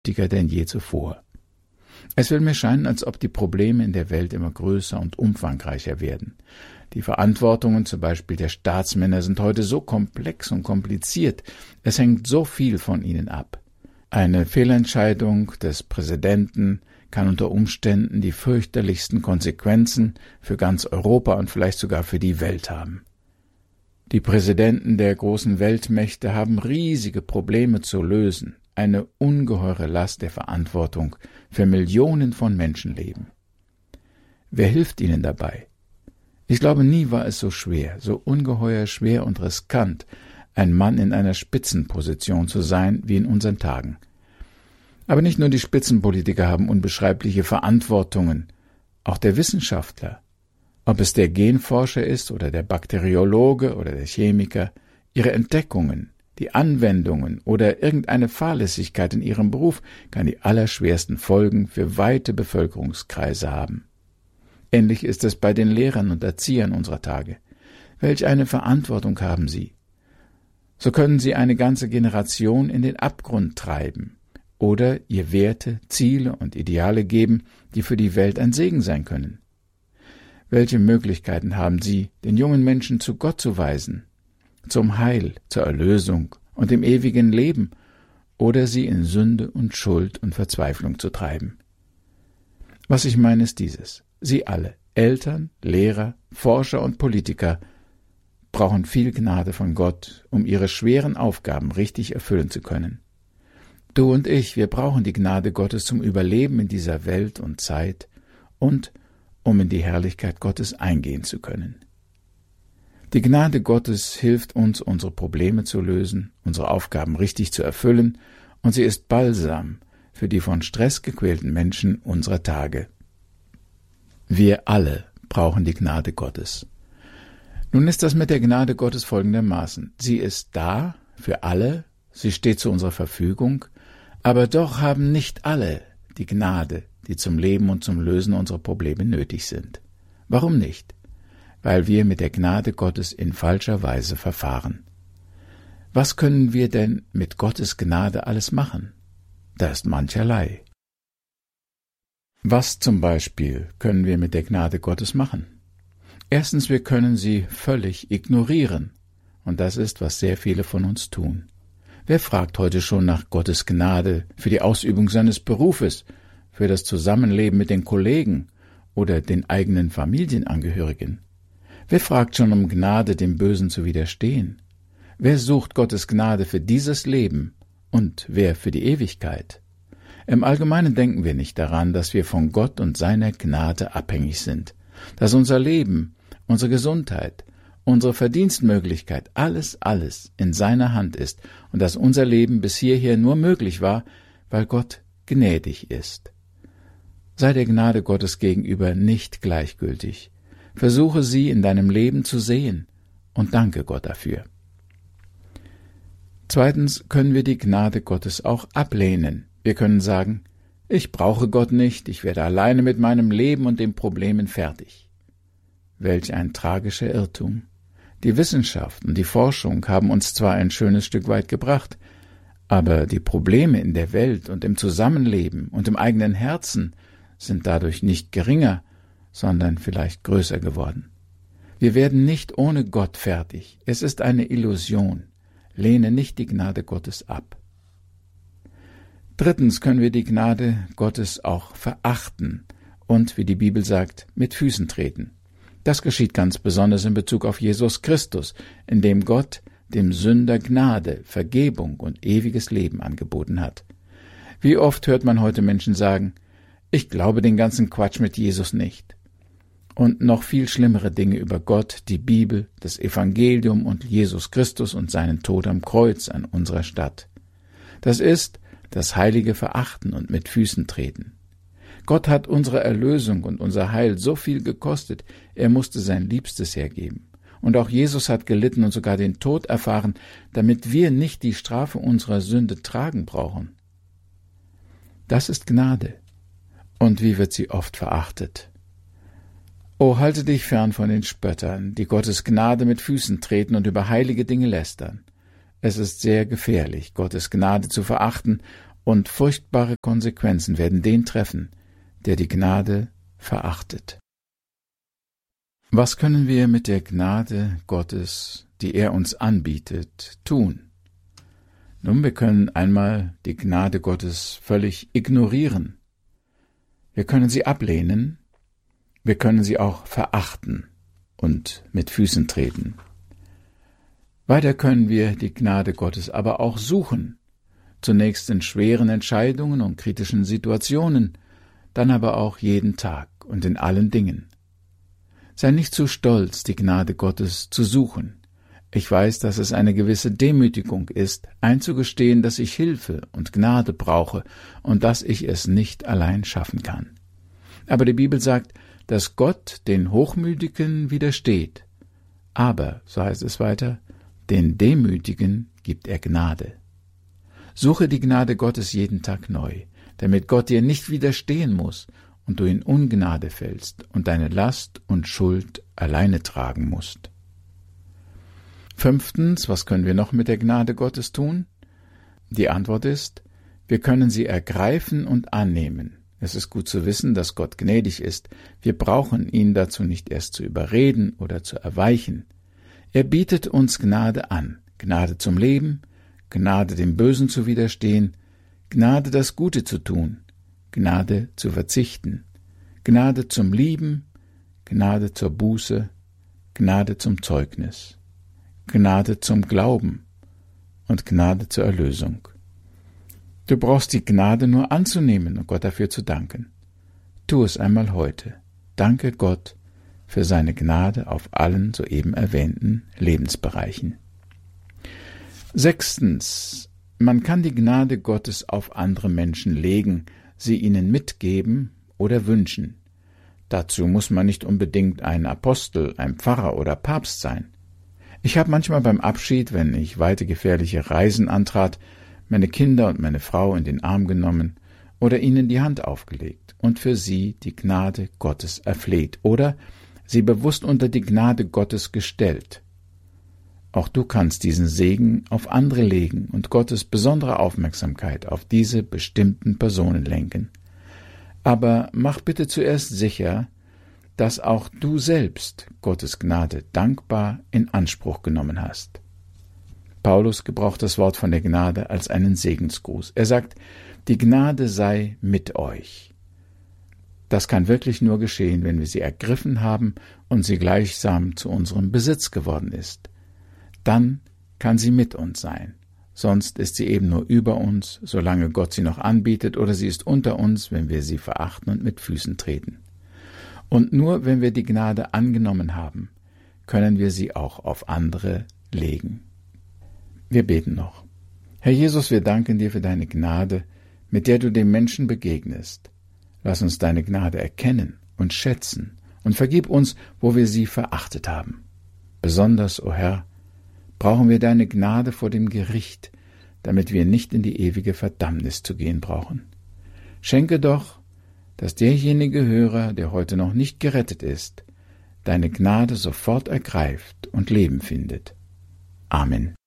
wichtiger denn je zuvor. Es will mir scheinen, als ob die Probleme in der Welt immer größer und umfangreicher werden. Die Verantwortungen zum Beispiel der Staatsmänner sind heute so komplex und kompliziert, es hängt so viel von ihnen ab. Eine Fehlentscheidung des Präsidenten kann unter Umständen die fürchterlichsten Konsequenzen für ganz Europa und vielleicht sogar für die Welt haben. Die Präsidenten der großen Weltmächte haben riesige Probleme zu lösen, eine ungeheure Last der Verantwortung für Millionen von Menschenleben. Wer hilft ihnen dabei? Ich glaube, nie war es so schwer, so ungeheuer schwer und riskant, ein Mann in einer Spitzenposition zu sein wie in unseren Tagen. Aber nicht nur die Spitzenpolitiker haben unbeschreibliche Verantwortungen, auch der Wissenschaftler, ob es der Genforscher ist oder der Bakteriologe oder der Chemiker, ihre Entdeckungen, die Anwendungen oder irgendeine Fahrlässigkeit in ihrem Beruf kann die allerschwersten Folgen für weite Bevölkerungskreise haben. Ähnlich ist es bei den Lehrern und Erziehern unserer Tage. Welch eine Verantwortung haben sie? So können sie eine ganze Generation in den Abgrund treiben oder ihr Werte, Ziele und Ideale geben, die für die Welt ein Segen sein können. Welche Möglichkeiten haben sie, den jungen Menschen zu Gott zu weisen, zum Heil, zur Erlösung und dem ewigen Leben, oder sie in Sünde und Schuld und Verzweiflung zu treiben? Was ich meine, ist dieses: Sie alle, Eltern, Lehrer, Forscher und Politiker, brauchen viel Gnade von Gott, um ihre schweren Aufgaben richtig erfüllen zu können. Du und ich, wir brauchen die Gnade Gottes zum Überleben in dieser Welt und Zeit und um in die Herrlichkeit Gottes eingehen zu können. Die Gnade Gottes hilft uns, unsere Probleme zu lösen, unsere Aufgaben richtig zu erfüllen, und sie ist Balsam für die von Stress gequälten Menschen unserer Tage. Wir alle brauchen die Gnade Gottes. Nun ist das mit der Gnade Gottes folgendermaßen: Sie ist da für alle, sie steht zu unserer Verfügung, aber doch haben nicht alle die Gnade, die zum Leben und zum Lösen unserer Probleme nötig sind. Warum nicht? Weil wir mit der Gnade Gottes in falscher Weise verfahren. Was können wir denn mit Gottes Gnade alles machen? Da ist mancherlei. Was zum Beispiel können wir mit der Gnade Gottes machen? Erstens, wir können sie völlig ignorieren. Und das ist, was sehr viele von uns tun. Wer fragt heute schon nach Gottes Gnade für die Ausübung seines Berufes, für das Zusammenleben mit den Kollegen oder den eigenen Familienangehörigen? Wer fragt schon um Gnade, dem Bösen zu widerstehen? Wer sucht Gottes Gnade für dieses Leben und wer für die Ewigkeit? Im Allgemeinen denken wir nicht daran, dass wir von Gott und seiner Gnade abhängig sind, dass unser Leben, unsere Gesundheit, unsere Verdienstmöglichkeit, alles in seiner Hand ist und dass unser Leben bis hierher nur möglich war, weil Gott gnädig ist. Sei der Gnade Gottes gegenüber nicht gleichgültig. Versuche sie in deinem Leben zu sehen und danke Gott dafür. Zweitens können wir die Gnade Gottes auch ablehnen. Wir können sagen: Ich brauche Gott nicht, ich werde alleine mit meinem Leben und den Problemen fertig. Welch ein tragischer Irrtum. Die Wissenschaft und die Forschung haben uns zwar ein schönes Stück weit gebracht, aber die Probleme in der Welt und im Zusammenleben und im eigenen Herzen sind dadurch nicht geringer, sondern vielleicht größer geworden. Wir werden nicht ohne Gott fertig. Es ist eine Illusion. Lehne nicht die Gnade Gottes ab. Drittens können wir die Gnade Gottes auch verachten und, wie die Bibel sagt, mit Füßen treten. Das geschieht ganz besonders in Bezug auf Jesus Christus, in dem Gott dem Sünder Gnade, Vergebung und ewiges Leben angeboten hat. Wie oft hört man heute Menschen sagen: Ich glaube den ganzen Quatsch mit Jesus nicht. Und noch viel schlimmere Dinge über Gott, die Bibel, das Evangelium und Jesus Christus und seinen Tod am Kreuz an unserer Stadt. Das ist das heilige Verachten und mit Füßen treten. Gott hat unsere Erlösung und unser Heil so viel gekostet, er musste sein Liebstes hergeben. Und auch Jesus hat gelitten und sogar den Tod erfahren, damit wir nicht die Strafe unserer Sünde tragen brauchen. Das ist Gnade. Und wie wird sie oft verachtet? O, halte dich fern von den Spöttern, die Gottes Gnade mit Füßen treten und über heilige Dinge lästern. Es ist sehr gefährlich, Gottes Gnade zu verachten und furchtbare Konsequenzen werden den treffen, der die Gnade verachtet. Was können wir mit der Gnade Gottes, die er uns anbietet, tun? Nun, wir können einmal die Gnade Gottes völlig ignorieren. Wir können sie ablehnen, wir können sie auch verachten und mit Füßen treten. Weiter können wir die Gnade Gottes aber auch suchen, zunächst in schweren Entscheidungen und kritischen Situationen, dann aber auch jeden Tag und in allen Dingen. Sei nicht zu stolz, die Gnade Gottes zu suchen. Ich weiß, dass es eine gewisse Demütigung ist, einzugestehen, dass ich Hilfe und Gnade brauche und dass ich es nicht allein schaffen kann. Aber die Bibel sagt, dass Gott den Hochmütigen widersteht. Aber, so heißt es weiter, den Demütigen gibt er Gnade. Suche die Gnade Gottes jeden Tag neu, damit Gott dir nicht widerstehen muss und du in Ungnade fällst und deine Last und Schuld alleine tragen musst. 5. Was können wir noch mit der Gnade Gottes tun? Die Antwort ist, wir können sie ergreifen und annehmen. Es ist gut zu wissen, dass Gott gnädig ist. Wir brauchen ihn dazu nicht erst zu überreden oder zu erweichen. Er bietet uns Gnade an, Gnade zum Leben, Gnade dem Bösen zu widerstehen, Gnade das Gute zu tun, Gnade zu verzichten, Gnade zum Lieben, Gnade zur Buße, Gnade zum Zeugnis, Gnade zum Glauben und Gnade zur Erlösung. Du brauchst die Gnade nur anzunehmen und Gott dafür zu danken. Tu es einmal heute. Danke Gott für seine Gnade auf allen soeben erwähnten Lebensbereichen. 6. Man kann die Gnade Gottes auf andere Menschen legen, sie ihnen mitgeben oder wünschen. Dazu muss man nicht unbedingt ein Apostel, ein Pfarrer oder Papst sein. Ich habe manchmal beim Abschied, wenn ich weite gefährliche Reisen antrat, meine Kinder und meine Frau in den Arm genommen oder ihnen die Hand aufgelegt und für sie die Gnade Gottes erfleht oder sie bewusst unter die Gnade Gottes gestellt. Auch du kannst diesen Segen auf andere legen und Gottes besondere Aufmerksamkeit auf diese bestimmten Personen lenken. Aber mach bitte zuerst sicher, dass auch du selbst Gottes Gnade dankbar in Anspruch genommen hast. Paulus gebraucht das Wort von der Gnade als einen Segensgruß. Er sagt, die Gnade sei mit euch. Das kann wirklich nur geschehen, wenn wir sie ergriffen haben und sie gleichsam zu unserem Besitz geworden ist. Dann kann sie mit uns sein. Sonst ist sie eben nur über uns, solange Gott sie noch anbietet, oder sie ist unter uns, wenn wir sie verachten und mit Füßen treten. Und nur wenn wir die Gnade angenommen haben, können wir sie auch auf andere legen. Wir beten noch. Herr Jesus, wir danken dir für deine Gnade, mit der du den Menschen begegnest. Lass uns deine Gnade erkennen und schätzen und vergib uns, wo wir sie verachtet haben. Besonders, o Herr, brauchen wir deine Gnade vor dem Gericht, damit wir nicht in die ewige Verdammnis zu gehen brauchen. Schenke doch, dass derjenige Hörer, der heute noch nicht gerettet ist, deine Gnade sofort ergreift und Leben findet. Amen.